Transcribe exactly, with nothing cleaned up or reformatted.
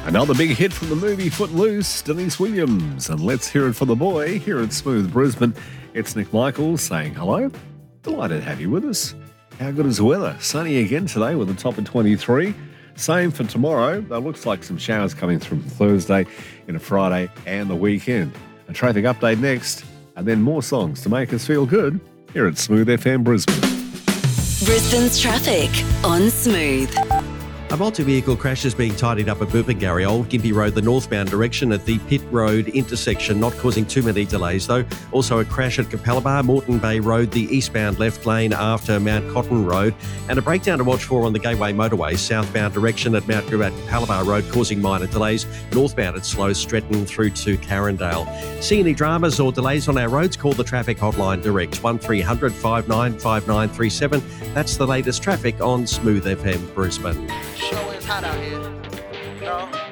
Another big hit from the movie Footloose, Denise Williams. And let's hear it for the boy here at Smooth Brisbane. It's Nick Michaels saying hello. Delighted to have you with us. How good is the weather? Sunny again today with a top of twenty-three. Same for tomorrow. It looks like some showers coming through Thursday into Friday and the weekend. A traffic update next, and then more songs to make us feel good here at Smooth F M Brisbane. Brisbane's traffic on Smooth. A multi-vehicle crash is being tidied up at Burpengary Old Gympie Road, the northbound direction at the Pitt Road intersection, not causing too many delays though. Also a crash at Capalaba, Moreton Bay Road, the eastbound left lane after Mount Cotton Road, and a breakdown to watch for on the Gateway Motorway, southbound direction at Mount Gravatt Capalaba Road, causing minor delays. Northbound it slows Stretton through to Carindale. See any dramas or delays on our roads? Call the traffic hotline direct, one three hundred five nine five nine three seven. That's the latest traffic on Smooth F M Brisbane. Sure it's hot out here. No.